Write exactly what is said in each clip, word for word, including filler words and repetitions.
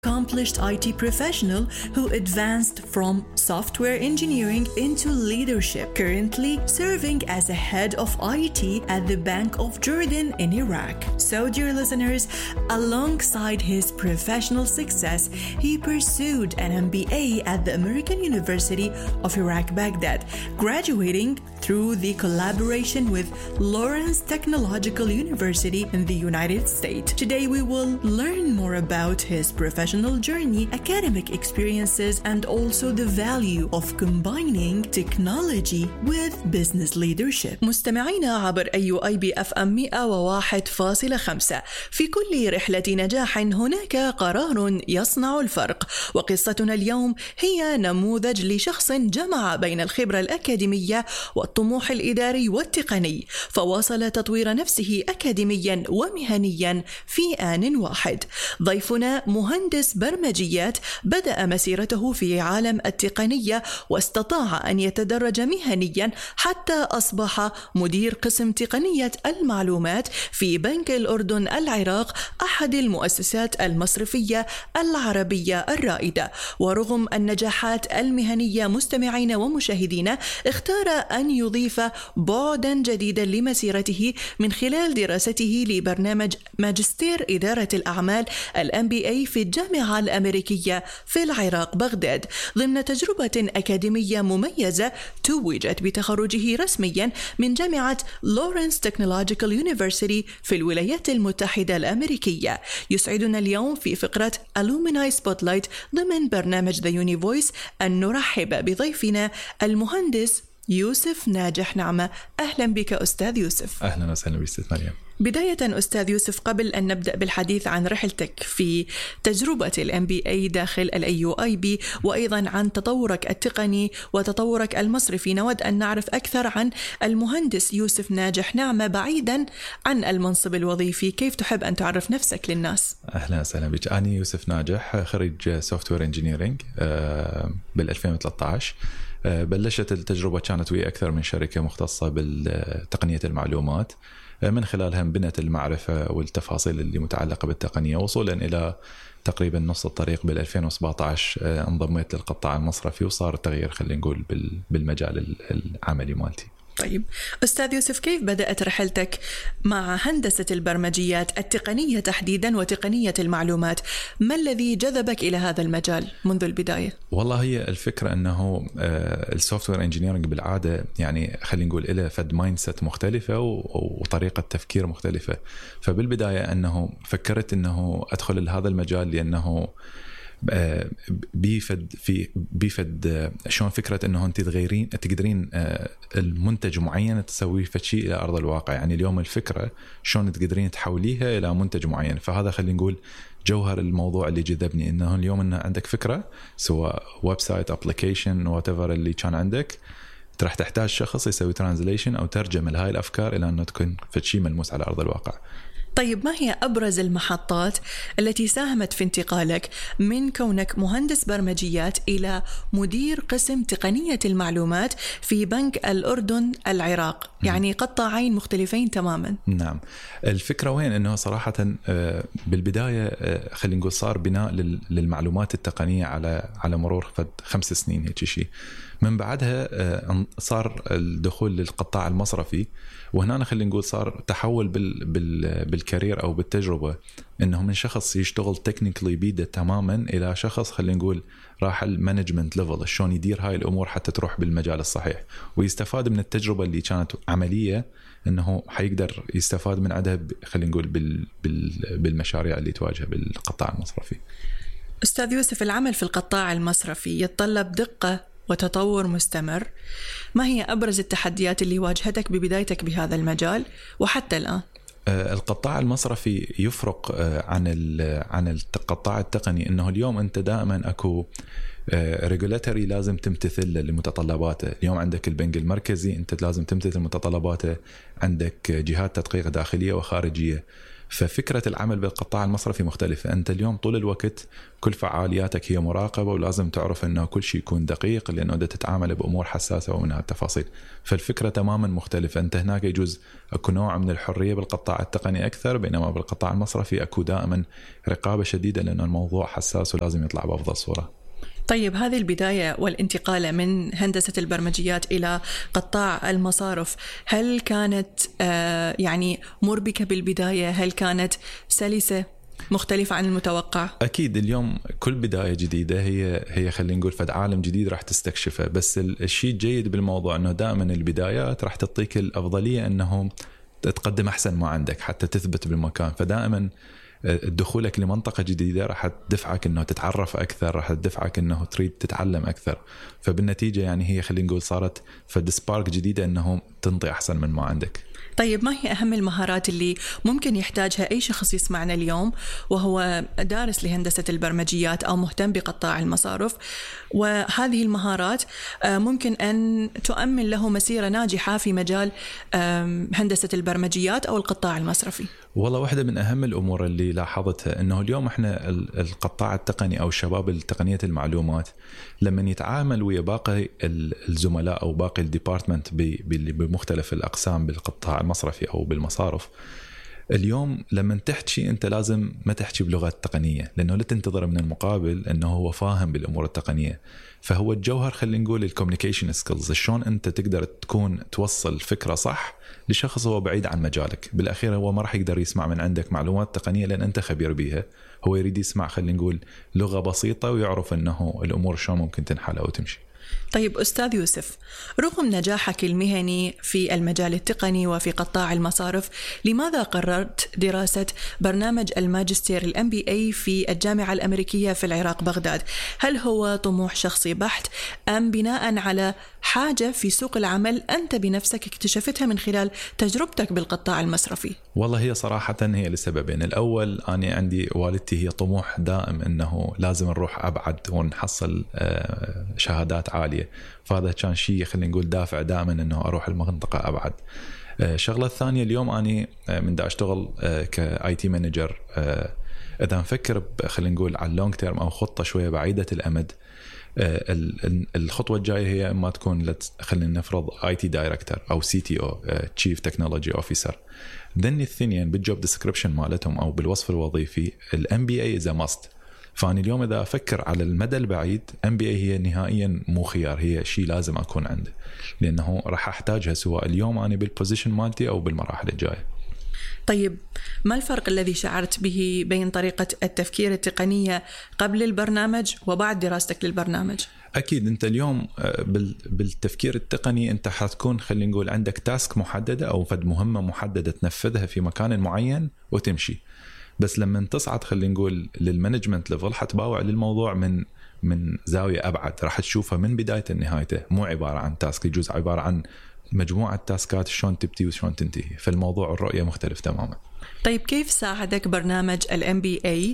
accomplished I T professional who advanced from software engineering into leadership, currently serving as a head of I T at the Bank of Jordan in Iraq. So, dear listeners, alongside his professional success, he pursued an M B A at the American University of Iraq, Baghdad, graduating through the collaboration with Lawrence Technological University in the United States. Today, we will learn more about his professional journey, academic experiences, and also the value of combining technology with business leadership. مستمعينا عبر أي يو آي بي إف إم مئة وواحد فاصلة خمسة. في كل رحلة نجاح هناك قرار يصنع الفرق، وقصتنا اليوم هي نموذج لشخص جمع بين الخبرة الأكاديمية والطموح الإداري والتقني، فواصل تطوير نفسه أكاديميا ومهنيا في آن واحد. ضيفنا مهندس برمجيات بدأ مسيرته في عالم التقنية واستطاع أن يتدرج مهنيا حتى أصبح مدير قسم تقنية المعلومات في بنك الأردن العراق، أحد المؤسسات المصرفية العربية الرائدة. ورغم النجاحات المهنية مستمعين ومشاهدين، اختار أن يضيف بعدا جديدا لمسيرته من خلال دراسته لبرنامج ماجستير إدارة الأعمال ال إم بي إيه في الجامعة الأمريكية في العراق بغداد، ضمن تجربة أكاديمية مميزة توجت بتخرجه رسميا من جامعة لورنس تكنولوجيكال يونيفرسيتي في الولايات المتحدة الأمريكية. يسعدنا اليوم في فقرة ألوميناي سبوتلايت ضمن برنامج The Uni Voice أن نرحب بضيفنا المهندس يوسف ناجح نعمة. أهلا بك أستاذ يوسف. أهلا وسهلا بك أستاذ مريم. بداية أستاذ يوسف، قبل أن نبدأ بالحديث عن رحلتك في تجربة ال إم بي إيه داخل ال إيه يو آي بي وأيضا عن تطورك التقني وتطورك المصرفي، نود أن نعرف أكثر عن المهندس يوسف ناجح نعمة بعيدا عن المنصب الوظيفي. كيف تحب أن تعرف نفسك للناس؟ أهلا وسهلا بك. أنا يوسف ناجح، خريج سوفتوير انجينيرينج بال ألفين وثلاثة عشر. بلشت التجربة كانت ويا أكثر من شركة مختصة بالتقنية المعلومات، من خلالها بنت المعرفة والتفاصيل اللي متعلقة بالتقنية، وصولا إلى تقريبا نص الطريق بال ألفين وسبعة عشر انضميت للقطاع المصرفي وصار التغيير خلينا نقول بالمجال العملي مالتي. طيب أستاذ يوسف، كيف بدأت رحلتك مع هندسة البرمجيات التقنية تحديدا وتقنية المعلومات؟ ما الذي جذبك إلى هذا المجال منذ البداية؟ والله هي الفكرة أنه السوفتوير انجينيرنج بالعادة يعني خلينا نقول إلى فد مايندسيت مختلفة وطريقة تفكير مختلفة. فبالبداية أنه فكرت أنه أدخل لهذا المجال لأنه بيفد في بيفد شلون فكره انه انت تغيرين تقدرين المنتج معين تسويه فشيء الى ارض الواقع. يعني اليوم الفكره شلون تقدرين تحوليها الى منتج معين. فهذا خلينا نقول جوهر الموضوع اللي جذبني، انه اليوم انه عندك فكره سواء ويب سايت ابلكيشن وات ايفر اللي كان عندك، راح تحتاج شخص يسوي ترانزليشن او ترجمه لهاي الافكار الى انه تكون فشيء ملموس على ارض الواقع. طيب، ما هي أبرز المحطات التي ساهمت في انتقالك من كونك مهندس برمجيات إلى مدير قسم تقنية المعلومات في بنك الأردن العراق؟ يعني قطاعين مختلفين تماما. نعم. الفكرة وين؟ أنه صراحة بالبداية خلينا نقول صار بناء للمعلومات التقنية على على مرور خمس سنين هيك شيء. من بعدها صار الدخول للقطاع المصرفي، وهنا خلينا نقول صار تحول بال بال بالكارير او بالتجربه، انه من شخص يشتغل تكنيكلي بيده تماما الى شخص خلينا نقول راح المانجمنت ليفل، شلون يدير هاي الامور حتى تروح بالمجال الصحيح، ويستفاد من التجربه اللي كانت عمليه، انه حيقدر يستفاد من عدها خلينا نقول بال بال بالمشاريع اللي تواجهها بالقطاع المصرفي. استاذ يوسف، العمل في القطاع المصرفي يتطلب دقه وتطور مستمر. ما هي أبرز التحديات اللي واجهتك ببدايتك بهذا المجال وحتى الآن؟ القطاع المصرفي يفرق عن عن القطاع التقني، انه اليوم انت دائما اكو ريجولاتوري لازم تمتثل لمتطلباته. اليوم عندك البنك المركزي انت لازم تمتثل متطلباته، عندك جهات تدقيق داخليه وخارجيه. ففكرة العمل بالقطاع المصرفي مختلفة. أنت اليوم طول الوقت كل فعالياتك هي مراقبة، ولازم تعرف أنه كل شيء يكون دقيق، لأنه بدأت تتعامل بأمور حساسة ومنها التفاصيل. فالفكرة تماما مختلفة. أنت هناك يجوز أكو نوع من الحرية بالقطاع التقني أكثر، بينما بالقطاع المصرفي أكو دائما رقابة شديدة، لأنه الموضوع حساس ولازم يطلع بأفضل صورة. طيب، هذه البداية والانتقال من هندسة البرمجيات إلى قطاع المصارف، هل كانت آه يعني مربكة بالبداية؟ هل كانت سلسة مختلفة عن المتوقع؟ أكيد اليوم كل بداية جديدة هي هي خلينا نقول فد عالم جديد راح تستكشفه. بس الشيء الجيد بالموضوع أنه دائما البدايات راح تعطيك الأفضلية أنه تقدم أحسن ما عندك حتى تثبت بالمكان. فدائما دخولك لمنطقة جديدة راح تدفعك أنه تتعرف أكثر، راح تدفعك أنه تريد تتعلم أكثر. فبالنتيجة يعني هي خلينا نقول صارت فد سبارك جديدة أنه تنطي أحسن من ما عندك. طيب، ما هي أهم المهارات اللي ممكن يحتاجها أي شخص يسمعنا اليوم وهو دارس لهندسة البرمجيات أو مهتم بقطاع المصارف، وهذه المهارات ممكن أن تؤمن له مسيرة ناجحة في مجال هندسة البرمجيات أو القطاع المصرفي؟ والله واحدة من أهم الأمور اللي لاحظتها أنه اليوم إحنا القطاع التقني أو شباب التقنية المعلومات لما يتعامل ويا باقي الزملاء أو باقي الديبارتمنت بمختلف الأقسام بالقطاع المصرفي أو بالمصارف، اليوم لما تحكي أنت لازم ما تحكي بلغة تقنية، لأنه لا تنتظر من المقابل أنه هو فاهم بالأمور التقنية. فهو الجوهر خلينا نقول الكوميونيكيشن سكيلز، شلون أنت تقدر تكون توصل فكرة صح لشخص هو بعيد عن مجالك. بالأخير هو ما راح يقدر يسمع من عندك معلومات تقنية لأن أنت خبير بيها، هو يريد يسمع خلينا نقول لغة بسيطة ويعرف أنه الأمور شلون ممكن تنحل أو تمشي. طيب أستاذ يوسف، رغم نجاحك المهني في المجال التقني وفي قطاع المصارف، لماذا قررت دراسة برنامج الماجستير الام بي اي في الجامعة الأمريكية في العراق بغداد؟ هل هو طموح شخصي بحت أم بناء على حاجة في سوق العمل أنت بنفسك اكتشفتها من خلال تجربتك بالقطاع المصرفي؟ والله هي صراحة هي لسببين. الأول أنا عندي والدتي هي طموح دائم أنه لازم نروح أبعد ونحصل شهادات عالية، فهذا كان شيء خلينا نقول دافع دائما أنه أروح المنطقة أبعد. الشغلة الثانية اليوم أنا من دا أشتغل كآي تي مانجر، إذا نفكر خلينا نقول على اللونج تيرم أو خطة شوية بعيدة الأمد، الخطوة الجاية هي إما تكون خلينا نفرض آي تي دايركتور أو سي تي أو Chief Technology Officer. ذني الثنين بالجوب ديسكريبشن مالتهم أو بالوصف الوظيفي الام بي اي إذا ماست. فأنا اليوم إذا أفكر على المدى البعيد ام بي اي هي نهائيا مو خيار، هي شيء لازم أكون عنده، لأنه راح أحتاجها سواء اليوم أنا بالبوزيشن مالتي أو بالمراحل الجاية. طيب، ما الفرق الذي شعرت به بين طريقة التفكير التقنية قبل البرنامج وبعد دراستك للبرنامج؟ أكيد أنت اليوم بالتفكير التقني أنت حتكون خلينا نقول عندك تاسك محددة أو فد مهمة محددة تنفذها في مكان معين وتمشي. بس لما تصعد خلينا نقول للمانجمنت ليفل حتباوع للموضوع من من زاوية أبعد، راح تشوفها من بداية لنهايته، مو عبارة عن تاسك، يجوز عبارة عن مجموعة تاسكات شلون تبتدي وشلون تنتهي. فالموضوع الرؤية مختلف تماما. طيب، كيف ساعدك برنامج الام بي اي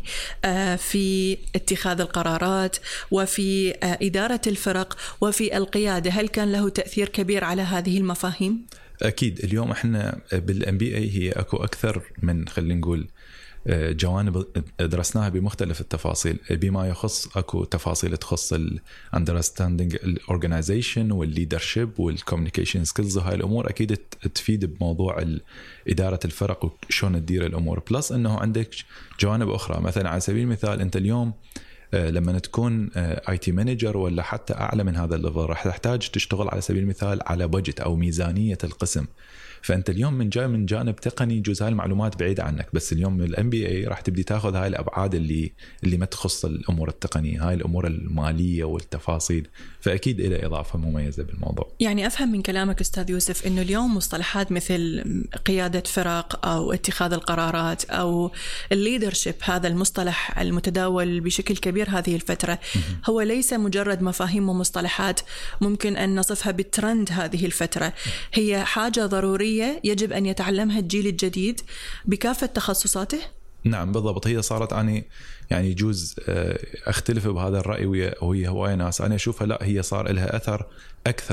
في اتخاذ القرارات وفي إدارة الفرق وفي القيادة؟ هل كان له تأثير كبير على هذه المفاهيم؟ أكيد. اليوم إحنا بالام بي اي هي أكو أكثر من خلينا نقول جوانب درسناها بمختلف التفاصيل، بما يخص اكو تفاصيل تخص ال understanding الاورجنايزيشن والليدرشيب والكوميونيكيشن سكيلز، وهاي الامور اكيد تفيد بموضوع اداره الفرق وشون تدير الامور. بلس انه عندك جوانب اخرى، مثلا على سبيل المثال انت اليوم لما تكون اي تي مانجر ولا حتى اعلى من هذا الليفل راح تحتاج تشتغل على سبيل المثال على بجت او ميزانيه القسم. فأنت اليوم من جاي من جانب تقني جزء هاي المعلومات بعيدة عنك، بس اليوم من الام بي اي راح تبدي تاخذ هاي الأبعاد اللي اللي ما تخص الأمور التقنية، هاي الأمور المالية والتفاصيل، فأكيد إلى إضافة مميزة بالموضوع. يعني أفهم من كلامك أستاذ يوسف إنه اليوم مصطلحات مثل قيادة فرق أو اتخاذ القرارات أو الليدرشيب، هذا المصطلح المتداول بشكل كبير هذه الفترة، هو ليس مجرد مفاهيم ومصطلحات ممكن أن نصفها بالترند هذه الفترة، هي حاجة ضرورية يجب أن يتعلمها الجيل الجديد بكافة تخصصاته. نعم بالضبط. هي صارت أنا يعني يجوز أختلف بهذا الرأي ويا هواية ناس، أنا أشوفها لا، هي صار لها أثر أكثر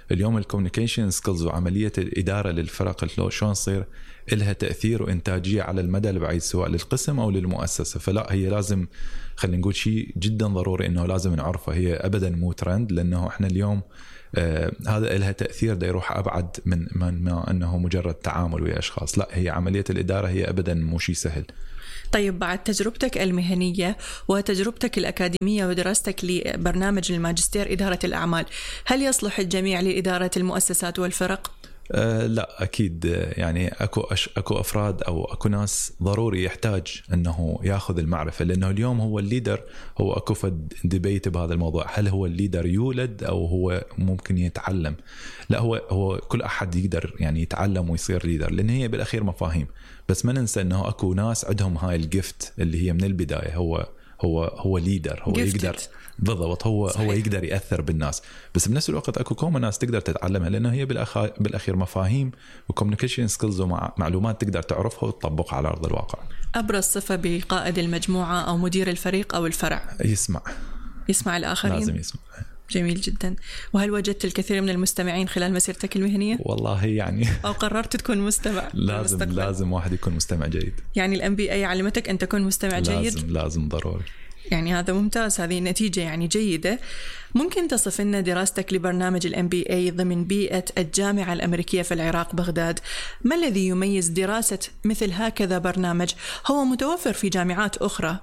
اليوم الكوميونيكيشن سكيلز وعمليه الاداره للفرق شلون تصير لها تاثير وانتاجيه على المدى البعيد سواء للقسم او للمؤسسه. فلا هي لازم خلينا نقول شيء جدا ضروري انه لازم نعرفه، هي ابدا مو ترند، لانه احنا اليوم آه هذا لها تاثير دا يروح ابعد من من ما انه مجرد تعامل ويا اشخاص. لا هي عمليه الاداره هي ابدا مو شيء سهل. طيب بعد تجربتك المهنية وتجربتك الأكاديمية ودراستك لبرنامج الماجستير إدارة الأعمال، هل يصلح الجميع لإدارة المؤسسات والفرق؟ أه لا أكيد، يعني أكو أش أكو أفراد أو أكو ناس ضروري يحتاج أنه يأخذ المعرفة، لأنه اليوم هو الليدر، هو أكو فد ديبيت بهذا الموضوع، هل هو الليدر يولد أو هو ممكن يتعلم؟ لا هو هو كل أحد يقدر يعني يتعلم ويصير ليدر، لأن هي بالأخير مفاهيم. بس ما ننسى أنه أكو ناس عندهم هاي الجفت اللي هي من البداية هو هو هو ليدر، هو gifted. يقدر بالضبط هو صحيح. هو يقدر يأثر بالناس، بس بنفس الوقت اكو كوم ناس تقدر تتعلمها، لانه هي بالاخير بالاخير مفاهيم وكوميونيكيشن سكيلز ومعلومات تقدر تعرفها وتطبقها على ارض الواقع. ابرز صفه بقائد المجموعه او مدير الفريق او الفرع؟ يسمع يسمع الاخرين، لازم يسمع. جميل جدا. وهل وجدت الكثير من المستمعين خلال مسيرتك المهنيه؟ والله يعني او قررت تكون مستمع؟ لازم المستقبل. لازم واحد يكون مستمع جيد. يعني الام بي اي علمتك ان تكون مستمع لازم جيد؟ لازم لازم ضروري. يعني هذا ممتاز، هذه نتيجة يعني جيدة. ممكن تصف لنا دراستك لبرنامج الام بي اي ضمن بيئة الجامعة الأمريكية في العراق بغداد؟ ما الذي يميز دراسة مثل هكذا برنامج هو متوفر في جامعات أخرى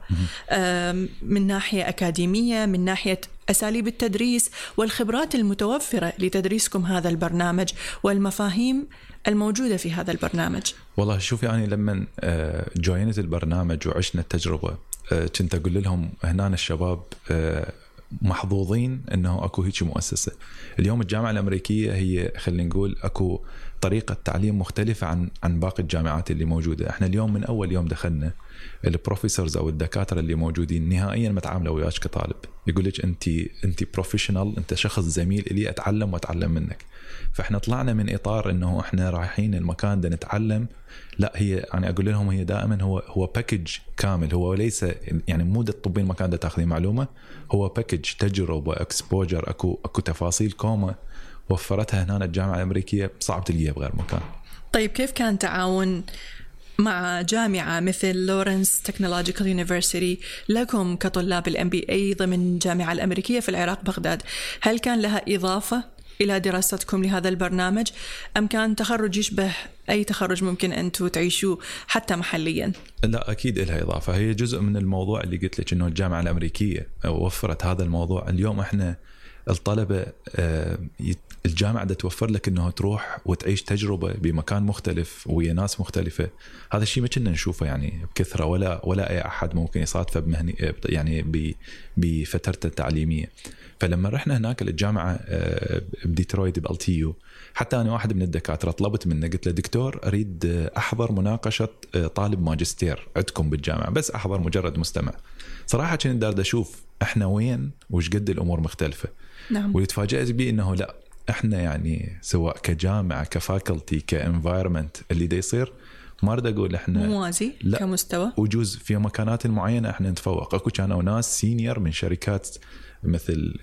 من ناحية أكاديمية، من ناحية أساليب التدريس والخبرات المتوفرة لتدريسكم هذا البرنامج والمفاهيم الموجودة في هذا البرنامج؟ والله شوف، يعني لما جوينت البرنامج وعشنا التجربة كنت أقول لهم هنا الشباب محظوظين أنه أكو هيك مؤسسة. اليوم الجامعة الأمريكية هي خلينا نقول أكو طريقة تعليم مختلفة عن عن باقي الجامعات اللي موجودة. احنا اليوم من أول يوم دخلنا البروفيسورز أو الدكاترة اللي موجودين نهائيا ما تعاملوا وياك كطالب، يقول لك أنت أنت بروفيشنال، أنت شخص زميل اللي أتعلم وأتعلم منك. فاحنا طلعنا من إطار أنه احنا رايحين المكان ده نتعلم، لا هي يعني أقول لهم هي دائما هو هو باكج كامل، هو ليس يعني مو تطبين مكان ده تاخذين معلومة، هو باكج تجربة اكسبوجر، أكو أكو تفاصيل كومة وفرتها هنا الجامعة الأمريكية صعب تلقيها بغير مكان. طيب كيف كان تعاون مع جامعة مثل لورنس تكنولوجيكال يونيفرسيتي لكم كطلاب الام بي اي ضمن الجامعة الأمريكية في العراق بغداد؟ هل كان لها إضافة إلى دراستكم لهذا البرنامج أم كان تخرج يشبه أي تخرج ممكن أنتم تعيشوه حتى محليا؟ لا أكيد لها إضافة، هي جزء من الموضوع اللي قلت لك إنه الجامعة الأمريكية وفرت هذا الموضوع. اليوم إحنا الطلبة الجامعة ده توفر لك إنه تروح وتعيش تجربة بمكان مختلف ويا ناس مختلفة. هذا الشيء ما كنا نشوفه يعني بكثرة، ولا ولا أي أحد ممكن يصادفه بمهني يعني بفترته التعليمية. فلما رحنا هناك للجامعة بديترويت بال تي يو، حتى أنا واحد من الدكاترة طلبت منه، قلت له دكتور أريد أحضر مناقشة طالب ماجستير عندكم بالجامعة، بس أحضر مجرد مستمع. صراحة كنت دارد أشوف إحنا وين وش قد الأمور مختلفة. نعم. ويتفاجأت بي إنه لا إحنا يعني سواء كجامعة كفاكولتي كإنفايرمنت اللي دا يصير ما أريد أقول إحنا موازي كمستوى، وجوز في مكانات معينة إحنا نتفوق. أكو كانوا ناس سينيور من شركات مثل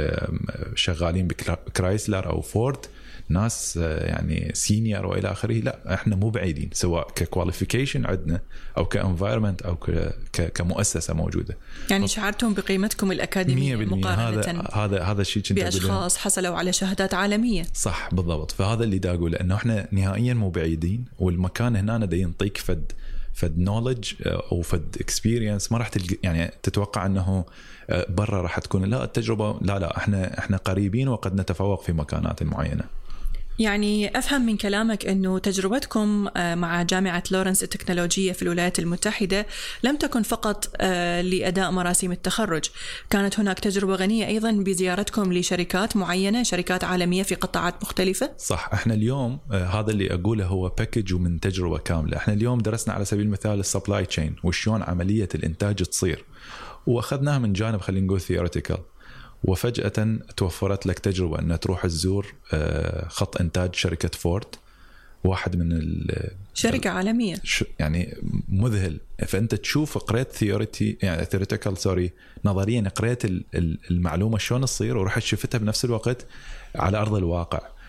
شغالين بكرايسلر أو فورد، ناس يعني سينيور وإلى آخره. لا إحنا مو بعيدين سواء ككواليفيكيشن عندنا أو كإنفايرمنت أو كمؤسسة موجودة. يعني شعرتم بقيمتكم الأكاديمية مقارنة هذا هذا هذا الشيء بأشخاص حصلوا على شهادات عالمية. صح بالضبط. فهذا اللي دا أقوله، إنه إحنا نهائيا مو بعيدين، والمكان هنا دا ينطيك فد فد نولج أو فد إكسبيرينس ما راح تلقى يعني تتوقع أنه برا راح تكون لا التجربة لا لا إحنا إحنا قريبين وقد نتفوق في مكانات معينة. يعني أفهم من كلامك أنه تجربتكم مع جامعة لورنس التكنولوجية في الولايات المتحدة لم تكن فقط لأداء مراسم التخرج، كانت هناك تجربة غنية أيضا بزيارتكم لشركات معينة، شركات عالمية في قطاعات مختلفة. صح. احنا اليوم هذا اللي أقوله هو باكج ومن تجربة كاملة. احنا اليوم درسنا على سبيل المثال السبلاي تشين وشلون عملية الإنتاج تصير، وأخذناها من جانب خلينا نقول ثيوريتيكال، وفجأة توفرت لك تجربة أن تروح تزور خط إنتاج شركة فورد، واحد من شركة عالمية يعني مذهل. فأنت تشوف قريت ثيوريتي يعني ثيوريتيكال سوري نظريا قريت المعلومة شلون تصير ورحت شفتها بنفس الوقت على أرض الواقع.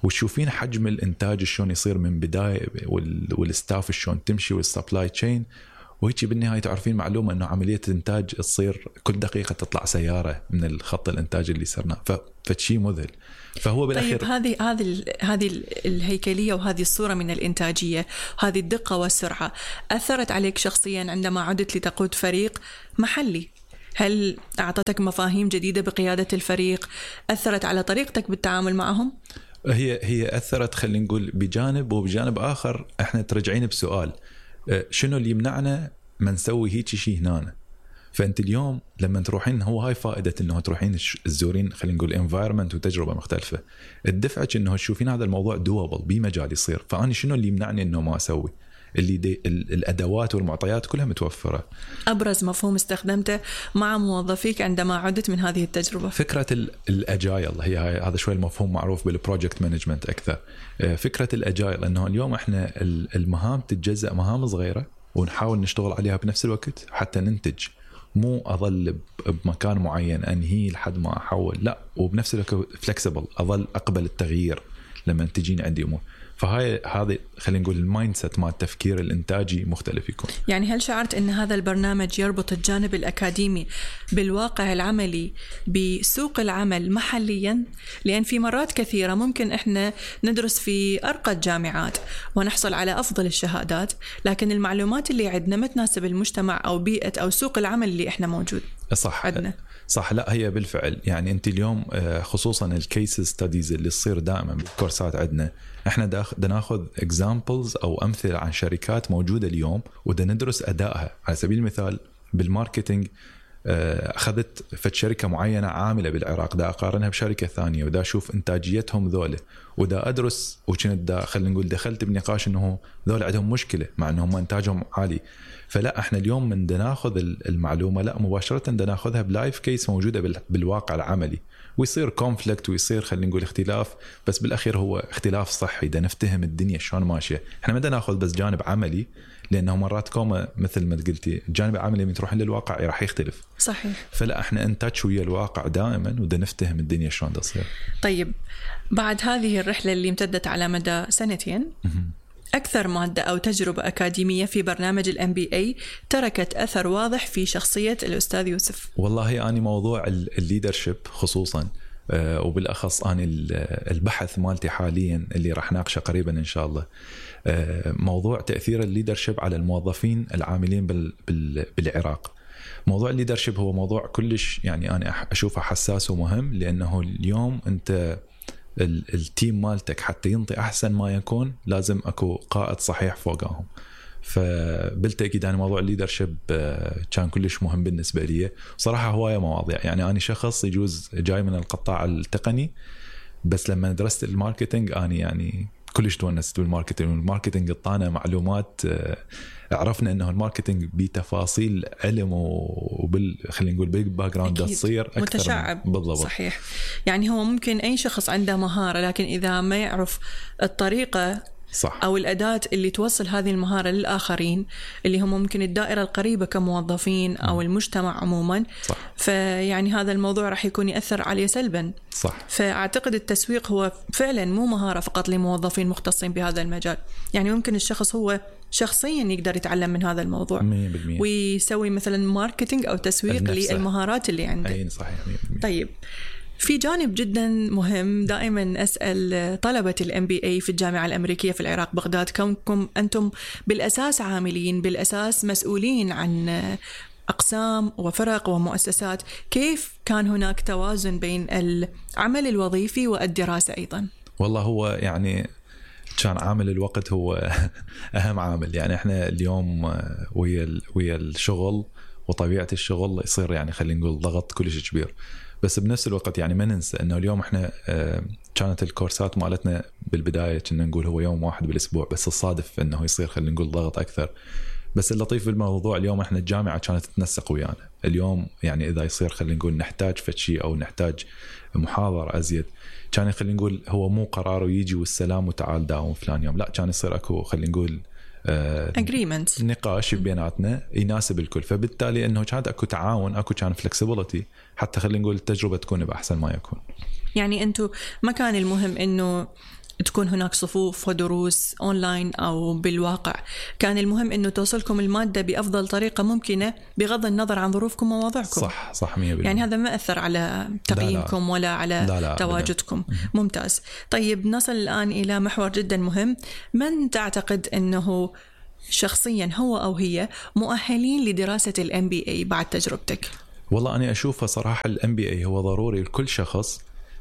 وتشوفين حجم الانتاج شلون يصير من بدايه والستاف شلون تمشي والسبلاي تشين، وهيك بالنهايه تعرفين معلومه انه عمليه الانتاج تصير كل دقيقه تطلع سياره من الخط الانتاج اللي صرنا، فشيء مذهل. فهو بالاخير طيب هذه هذه هذه الهيكليه وهذه الصوره من الانتاجيه، هذه الدقه والسرعه، اثرت عليك شخصيا عندما عدت لتقود فريق محلي؟ هل اعطتك مفاهيم جديده بقياده الفريق؟ اثرت على طريقتك بالتعامل معهم؟ هي هي اثرت، خلينا نقول بجانب، وبجانب اخر احنا ترجعين بسؤال شنو اللي يمنعنا ما نسوي هيك شيء هنا. فانت اليوم لما تروحين، هو هاي فائده انه تروحين تزورين خلينا نقول انفايرمنت وتجربه مختلفه، الدفعه انه تشوفين هذا الموضوع دوبل بمجال يصير. فانا شنو اللي يمنعني انه ما اسوي؟ اللي دي الادوات والمعطيات كلها متوفره. ابرز مفهوم استخدمته مع موظفيك عندما عدت من هذه التجربه؟ فكره الاجايل. هي هذا شوي المفهوم معروف بالبروجكت مانجمنت اكثر. فكره الاجايل انه اليوم احنا المهام تتجزأ مهام صغيره ونحاول نشتغل عليها بنفس الوقت حتى ننتج، مو اظل بمكان معين انهي لحد ما احول، لا، وبنفس الوقت فلكسبل، اظل اقبل التغيير لما تجين عندي امور. فهاي هذه خلينا نقول المايند سيت مع التفكير الانتاجي مختلف يكون. يعني هل شعرت ان هذا البرنامج يربط الجانب الاكاديمي بالواقع العملي بسوق العمل محليا؟ لان في مرات كثيره ممكن احنا ندرس في ارقى الجامعات ونحصل على افضل الشهادات، لكن المعلومات اللي عندنا ما تناسب المجتمع او بيئه او سوق العمل اللي احنا موجود صح عندنا. صح. لا هي بالفعل يعني انت اليوم خصوصا الكيس ستاديز اللي تصير دائما بالكورسات عندنا، احنا دا ناخذ اكزامبلز او امثله عن شركات موجوده اليوم ودا ندرس ادائها. على سبيل المثال بالماركتينج اخذت فد شركه معينه عامله بالعراق، دا اقارنها بشركه ثانيه ودا اشوف انتاجيتهم ذوله ودا ادرس، وكنت دا خلينا نقول دخلت بنقاش انه ذول عندهم مشكله مع انهم انتاجهم عالي. فلا احنا اليوم من دا ناخذ المعلومه لا مباشره دا ناخذها بلايف كيس موجوده بالواقع العملي، ويصير كونفليكت ويصير خلينا نقول اختلاف، بس بالاخير هو اختلاف صحي، دا نفتهم الدنيا شلون ماشيه. احنا ما دا ناخذ بس جانب عملي، لانه مرات كوما مثل ما قلتي الجانب العملي من تروح للواقع راح يختلف. صحيح. فلا احنا انتاج ويا الواقع دائما ودا نفتهم الدنيا شلون دا تصير. طيب بعد هذه الرحله اللي امتدت على مدى سنتين، أكثر مادة أو تجربة أكاديمية في برنامج الام بي اي تركت أثر واضح في شخصية الأستاذ يوسف؟ والله أنا موضوع الليدرشيب خصوصا وبالأخص أنا البحث مالتي حاليا اللي راح ناقشه قريبا إن شاء الله، موضوع تأثير الليدرشيب على الموظفين العاملين بالعراق. موضوع الليدرشيب هو موضوع كلش يعني أنا أشوفه حساس ومهم، لأنه اليوم أنت التيم مالتك حتى ينطي أحسن ما يكون لازم أكو قائد صحيح فوقهم. فبالتأكيد أنا موضوع الليدرشيب كان كلش مهم بالنسبة لي صراحة. هواية مواضيع يعني أنا شخص يجوز جاي من القطاع التقني، بس لما درست الماركتينج أنا يعني كلش تونست بالماركتينج، والماركتينج اعطانا معلومات، عرفنا انه الماركتينج بتفاصيل علم وبال خلينا نقول بيج باك جراوند تصير اكثر متشعب. بالضبط. صحيح. يعني هو ممكن اي شخص عنده مهارة، لكن اذا ما يعرف الطريقة صح. أو الأداة اللي توصل هذه المهارة للآخرين اللي هم ممكن الدائرة القريبة كموظفين أو المجتمع عموما، صح. فيعني هذا الموضوع راح يكون يأثر عليه سلبا. صح. فأعتقد التسويق هو فعلا مو مهارة فقط لموظفين مختصين بهذا المجال، يعني ممكن الشخص هو شخصيا يقدر يتعلم من هذا الموضوع مية بالمية ويسوي مثلا ماركتينج أو تسويق للمهارات اللي عنده. أي صحيح مية بالمية. طيب في جانب جدا مهم دائما أسأل طلبة الام بي اي في الجامعة الأمريكية في العراق بغداد، كونكم أنتم بالأساس عاملين، بالأساس مسؤولين عن أقسام وفرق ومؤسسات، كيف كان هناك توازن بين العمل الوظيفي والدراسة أيضا؟ والله هو يعني كان عامل الوقت هو أهم عامل. يعني إحنا اليوم ويا ويا الشغل وطبيعة الشغل يصير يعني خلينا نقول ضغط كلش كبير، بس بنفس الوقت يعني ما ننسى انه اليوم احنا كانت الكورسات مالتنا بالبدايه كنا نقول هو يوم واحد بالاسبوع، بس الصادف انه يصير خلينا نقول ضغط اكثر. بس اللطيف بالموضوع اليوم احنا الجامعه كانت تتنسق ويانا اليوم، يعني اذا يصير خلينا نقول نحتاج فشي او نحتاج محاضره ازيد، كان خلينا نقول هو مو قراره يجي والسلام وتعال داوم فلان يوم، لا كان يصير اكو خلينا نقول agreement نقاش بيناتنا يناسب الكل. فبالتالي انه كانت اكو تعاون، اكو كان فلكسبيليتي حتى خلينا نقول التجربه تكون باحسن ما يكون. يعني انتم ما كان المهم انه تكون هناك صفوف ودروس أونلاين أو بالواقع، كان المهم أنه توصلكم المادة بأفضل طريقة ممكنة بغض النظر عن ظروفكم ووضعكم. صح صح مية بالمية. يعني هذا ما أثر على تقييمكم لا لا. ولا على لا لا تواجدكم. لا. ممتاز. طيب نصل الآن إلى محور جدا مهم. من تعتقد أنه شخصيا هو أو هي مؤهلين لدراسة ال إم بي إيه بعد تجربتك؟ والله أنا أشوفه صراحة ال إم بي إيه هو ضروري لكل شخص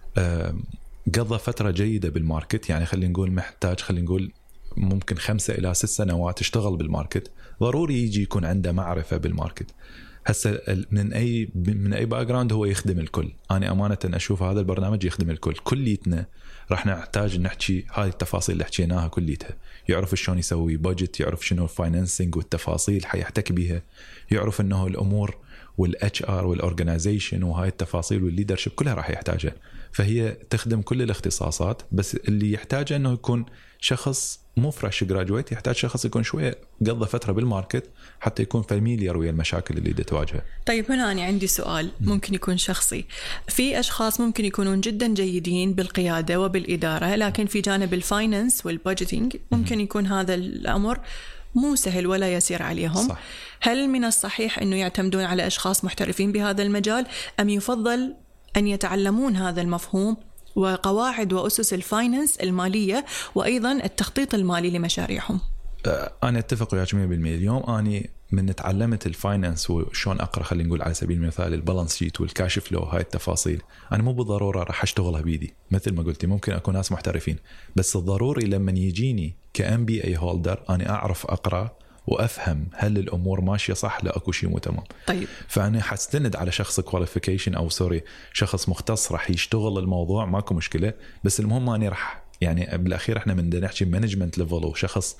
قضى فترة جيدة بالماركت. يعني خلينا نقول محتاج خلينا نقول ممكن خمسة إلى ست سنوات تشتغل بالماركت، ضروري يجي يكون عنده معرفة بالماركت. هسه من أي من أي باك جراوند هو يخدم الكل. أنا أمانة أشوف هذا البرنامج يخدم الكل. كليتنا راح نحتاج نحكي هاي التفاصيل اللي حكيناها كليتها. يعرف شلون يسوي بادجت، يعرف شنو الفاينانسينج والتفاصيل حيحتك بيها، يعرف إنه الأمور والاتش ار والاورجنايزيشن وهاي التفاصيل والليدرشيب كلها راح يحتاجها. فهي تخدم كل الاختصاصات، بس اللي يحتاجه انه يكون شخص مو فريش جراجويت، يحتاج شخص يكون شويه قضى فتره بالماركت حتى يكون فاميليار ويا المشاكل اللي تواجهها. طيب هنا انا عندي سؤال ممكن يكون شخصي. في اشخاص ممكن يكونون جدا جيدين بالقياده وبالاداره، لكن في جانب الفاينانس والبادجيتنج ممكن يكون هذا الامر مو سهل ولا يسير عليهم. صح. هل من الصحيح أنه يعتمدون على أشخاص محترفين بهذا المجال، أم يفضل أن يتعلمون هذا المفهوم وقواعد وأسس الفاينانس المالية وأيضا التخطيط المالي لمشاريعهم؟ أنا أتفق وياك مية بالمية. اليوم أنا من تعلمت الفاينانس وشون أقرأ خلينا نقول على سبيل المثال البالانس شيت والكاش فلو، هاي التفاصيل أنا مو بالضرورة راح أشتغلها بيدي مثل ما قلتي، ممكن أكون ناس محترفين، بس الضروري لما يجيني كأم بي أي هولدر أنا أعرف أقرأ وأفهم هل الأمور ماشية صح لا أكو شيء مو تمام. طيب. فأنا حستند على شخص كواليفيكيشن أو سوري شخص مختص راح يشتغل الموضوع، ماكو مشكلة. بس المهم أنا راح يعني بالأخير إحنا من نحكي مانجمنت ليفل وشخص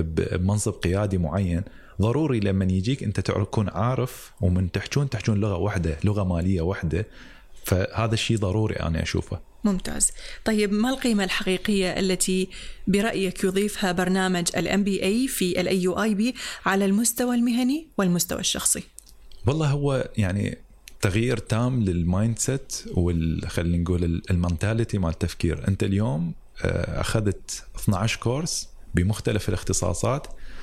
بمنصب قيادي معين، ضروري لما يجيك أنت تكون عارف ومن تحجون تحجون لغة واحدة، لغة مالية واحدة. فهذا الشيء ضروري أنا أشوفه. ممتاز. طيب ما القيمة الحقيقية التي برأيك يضيفها برنامج ال إم بي إيه في ال إيه يو آي بي على المستوى المهني والمستوى الشخصي؟ والله هو يعني تغيير تام للمايند سيت وال خلينا نقول المنتاليتي مال التفكير. أنت اليوم أخذت اثنا عشر كورس بمختلف الاختصاصات،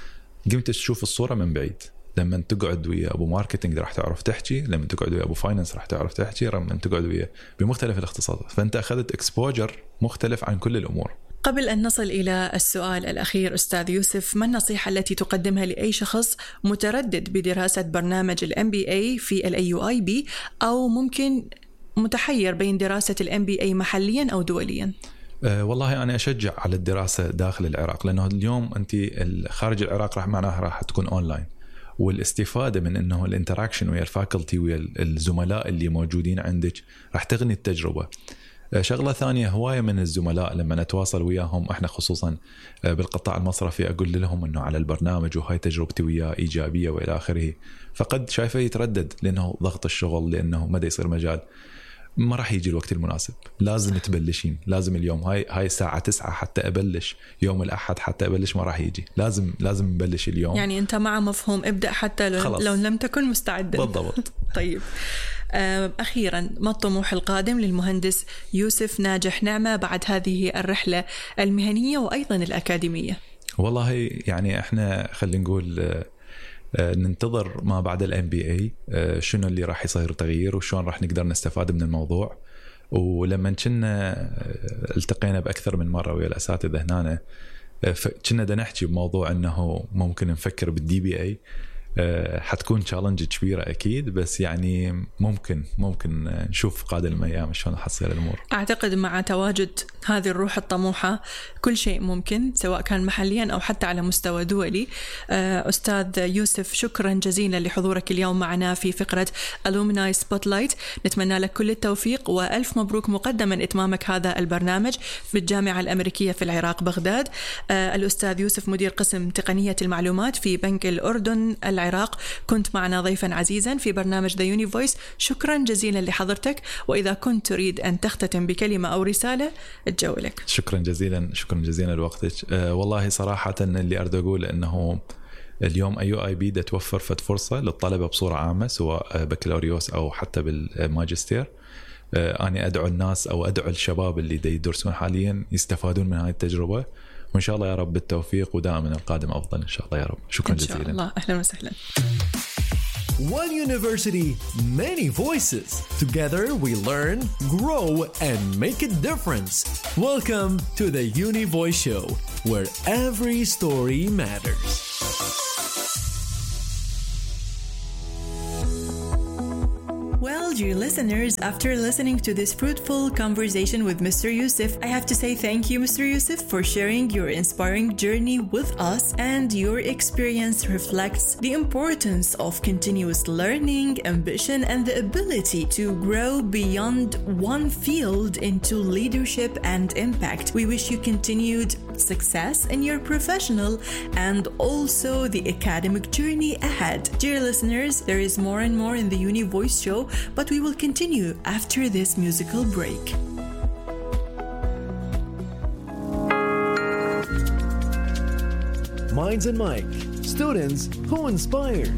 قمت تشوف الصورة من بعيد. لما تقعد ويا ابو ماركتينج راح تعرف تحكي، لما تقعد ويا ابو فاينانس راح تعرف تحكي، لما تقعد ويا بمختلف الاختصاصات. فانت اخذت اكسبوجر مختلف عن كل الامور. قبل ان نصل الى السؤال الاخير استاذ يوسف، ما النصيحه التي تقدمها لاي شخص متردد بدراسه برنامج الام بي اي في الاي يو اي بي، او ممكن متحير بين دراسه الام بي اي محليا او دوليا؟ أه والله أنا أشجع على الدراسة داخل العراق، لأنه اليوم أنت خارج العراق راح معناها راح تكون أونلاين، والاستفادة من أنه الانتراكشن ويا الفاكولتي ويا الزملاء اللي موجودين عندك راح تغني التجربة. شغلة ثانية، هواية من الزملاء لما نتواصل وياهم احنا خصوصا بالقطاع المصرفي أقول لهم أنه على البرنامج وهاي تجربتي وياه إيجابية وإلى آخره، فقد شايفه يتردد لأنه ضغط الشغل، لأنه ما دا يصير مجال، ما راح يجي الوقت المناسب. لازم تبلشين، لازم اليوم هاي هاي الساعة تسعة حتى أبلش، يوم الأحد حتى أبلش ما راح يجي، لازم لازم نبلش اليوم. يعني أنت مع مفهوم ابدأ حتى لو, لو لم تكن مستعدا. بالضبط. طيب أخيرا، ما الطموح القادم للمهندس يوسف ناجح نعمة بعد هذه الرحلة المهنية وأيضا الأكاديمية؟ والله يعني احنا خلينا نقول ننتظر ما بعد ال إم بي إيه، شنو اللي راح يصير تغيير وشون راح نقدر نستفاد من الموضوع. ولما كنا التقينا بأكثر من مرة ويا الأساتذة هنا، كنا دا نحكي بموضوع أنه ممكن نفكر بالدي بي إيه. حتكون تشالنج كبيرة أكيد، بس يعني ممكن ممكن نشوف قادم الأيام شلون حتصير الأمور. أعتقد مع تواجد هذه الروح الطموحة كل شيء ممكن، سواء كان محليا أو حتى على مستوى دولي. أستاذ يوسف، شكرا جزيلا لحضورك اليوم معنا في فقرة ألومناي سبوتلايت. نتمنى لك كل التوفيق وألف مبروك مقدما إتمامك هذا البرنامج في الجامعة الأمريكية في العراق بغداد. الأستاذ يوسف مدير قسم تقنية المعلومات في بنك الأردن العراق، كنت معنا ضيفا عزيزا في برنامج The Uni Voice. شكرا جزيلا لحضرتك، وإذا كنت تريد أن تختتم بكلمة أو رسالة اتجولك. شكرا جزيلا شكرا جزيلا لوقتك. أه والله صراحة اللي أريد أقول أنه اليوم أي يو آي بي دا توفر فت فرصة للطلبة بصورة عامة، سواء بكالوريوس أو حتى بالماجستير. أنا أدعو الناس أو أدعو الشباب اللي دا يدرسون حاليا يستفادون من هاي التجربة، وإن شاء الله يا رب بالتوفيق ودائما القادم أفضل إن شاء الله يا رب. شكرا إن شاء جزيلا. الله. أهلا وسهلا. One university, many voices. Together we learn, grow, and make a difference. Welcome to the Uni Voice Show, where every story matters. Well, dear listeners, after listening to this fruitful conversation with Mister Youssef, I have to say thank you, Mister Youssef, for sharing your inspiring journey with us, and your experience reflects the importance of continuous learning, ambition, and the ability to grow beyond one field into leadership and impact. We wish you continued success in your professional and also the academic journey ahead. Dear listeners, there is more and more in the Uni Voice Show, but we will continue after this musical break. Minds and Mike, students who inspire.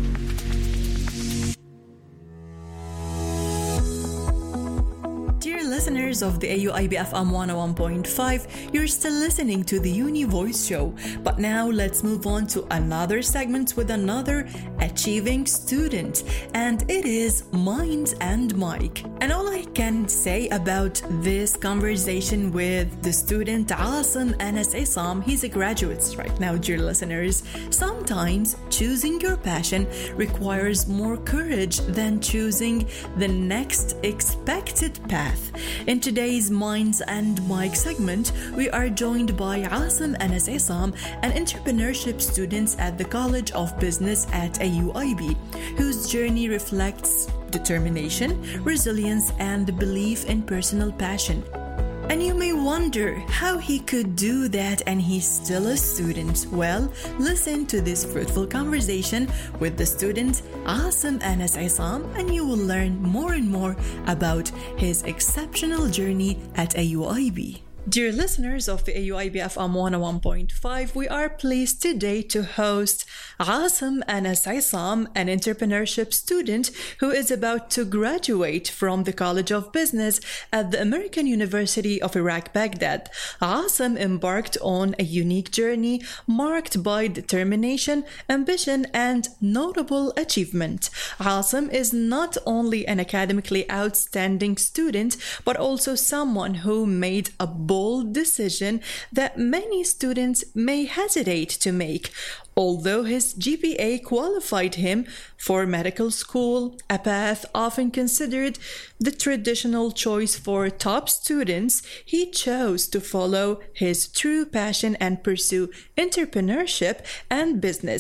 Dear listeners of the A U I B F M one oh one point five, you're still listening to the Uni Voice Show. But now let's move on to another segment with another achieving student, and it is Minds and Mike. And all I can say about this conversation with the student Asim Anas Isam, he's a graduate right now, dear listeners. Sometimes choosing your passion requires more courage than choosing the next expected path. In today's Minds and Mike segment, we are joined by Asim Anas Isam, an entrepreneurship student at the College of Business at A U I B, whose journey reflects determination, resilience, and the belief in personal passion. And you may wonder how he could do that and he's still a student. Well, listen to this fruitful conversation with the student Asim Anas Isam, and you will learn more and more about his exceptional journey at A U I B. Dear listeners of the A U I B F M one oh one point five, we are pleased today to host Asim Anas Isam, an entrepreneurship student who is about to graduate from the College of Business at the American University of Iraq, Baghdad. Asim embarked on a unique journey marked by determination, ambition, and notable achievement. Asim is not only an academically outstanding student, but also someone who made a bold bold decision that many students may hesitate to make. Although his G P A qualified him for medical school, a path often considered the traditional choice for top students, he chose to follow his true passion and pursue entrepreneurship and business.